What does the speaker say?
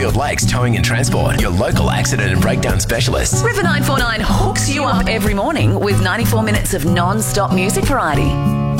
Field Lakes Towing and Transport, your local accident and breakdown specialists. River 949 hooks you up every morning with 94 minutes of non-stop music variety.